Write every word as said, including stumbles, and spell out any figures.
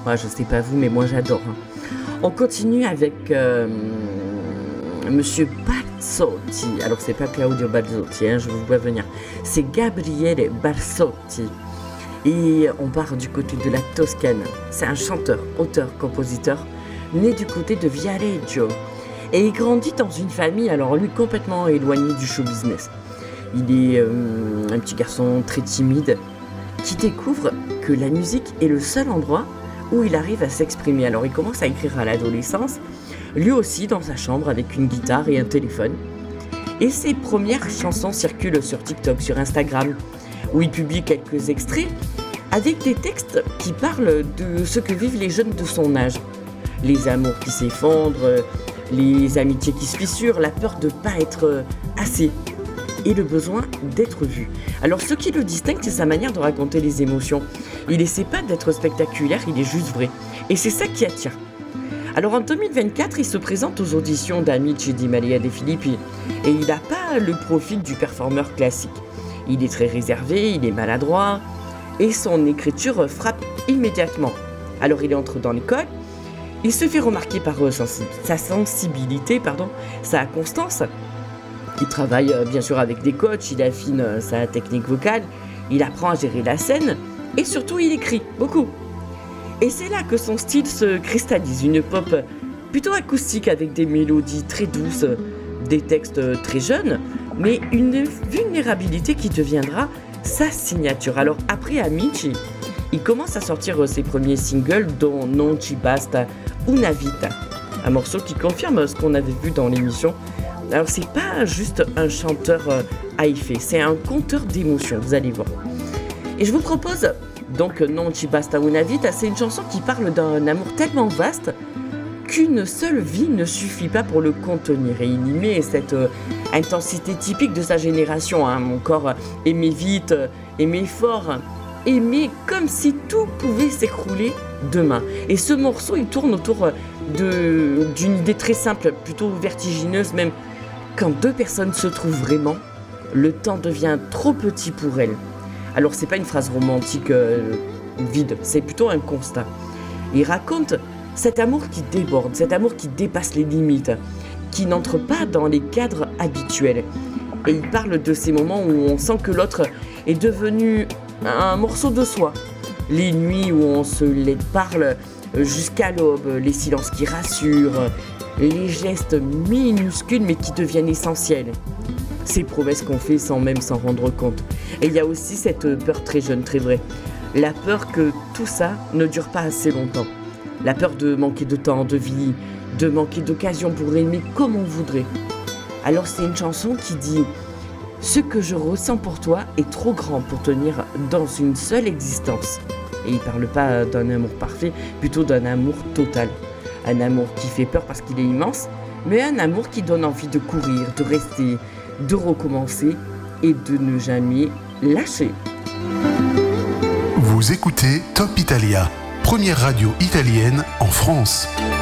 Moi, je sais pas vous, mais moi j'adore. Hein. On continue avec euh, Monsieur Barzotti. Alors, c'est pas Claudio Barzotti, hein, je vous vois venir. C'est Gabriele Barzotti. Et on part du côté de la Toscane. C'est un chanteur, auteur, compositeur, né du côté de Viareggio. Et il grandit dans une famille, alors lui, complètement éloigné du show business. Il est euh, un petit garçon très timide qui découvre que la musique est le seul endroit où il arrive à s'exprimer. Alors il commence à écrire à l'adolescence, lui aussi dans sa chambre avec une guitare et un téléphone. Et ses premières chansons circulent sur TikTok, sur Instagram, où il publie quelques extraits avec des textes qui parlent de ce que vivent les jeunes de son âge. Les amours qui s'effondrent, les amitiés qui se fissurent, la peur de ne pas être assez et le besoin d'être vu. Alors ce qui le distingue, c'est sa manière de raconter les émotions. Il n'essaie pas d'être spectaculaire, il est juste vrai. Et c'est ça qui attire. Alors en deux mille vingt-quatre, il se présente aux auditions d'Amici di Maria De Filippi et il n'a pas le profil du performeur classique. Il est très réservé, il est maladroit et son écriture frappe immédiatement. Alors il entre dans l'école, il se fait remarquer par euh, sensi- sa sensibilité, pardon, sa constance. Il travaille euh, bien sûr avec des coachs, il affine euh, sa technique vocale, il apprend à gérer la scène et surtout il écrit beaucoup. Et c'est là que son style se cristallise, une pop plutôt acoustique avec des mélodies très douces, des textes très jeunes, mais une vulnérabilité qui deviendra sa signature. Alors après Amici, il commence à sortir ses premiers singles dont Non ci basta una vita, un morceau qui confirme ce qu'on avait vu dans l'émission. Alors c'est pas juste un chanteur à effet, c'est un conteur d'émotions, vous allez voir. Et je vous propose donc Non ci basta una vita, c'est une chanson qui parle d'un amour tellement vaste qu'une seule vie ne suffit pas pour le contenir. Et il y met cette euh, intensité typique de sa génération, hein. Mon corps aimait vite, euh, aimait fort, aimait comme si tout pouvait s'écrouler demain. Et ce morceau, il tourne autour de, d'une idée très simple, plutôt vertigineuse même. Quand deux personnes se trouvent vraiment, le temps devient trop petit pour elles. Alors c'est pas une phrase romantique euh, vide, c'est plutôt un constat. Il raconte cet amour qui déborde, cet amour qui dépasse les limites, qui n'entre pas dans les cadres habituels. Et il parle de ces moments où on sent que l'autre est devenu un morceau de soi. Les nuits où on se les parle jusqu'à l'aube, les silences qui rassurent, les gestes minuscules mais qui deviennent essentiels. Ces promesses qu'on fait sans même s'en rendre compte. Et il y a aussi cette peur très jeune, très vraie. La peur que tout ça ne dure pas assez longtemps. La peur de manquer de temps, de vie, de manquer d'occasion pour aimer comme on voudrait. Alors c'est une chanson qui dit « Ce que je ressens pour toi est trop grand pour tenir dans une seule existence. » Et il ne parle pas d'un amour parfait, plutôt d'un amour total. Un amour qui fait peur parce qu'il est immense, mais un amour qui donne envie de courir, de rester, de recommencer et de ne jamais lâcher. Vous écoutez Top Italia, première radio italienne en France.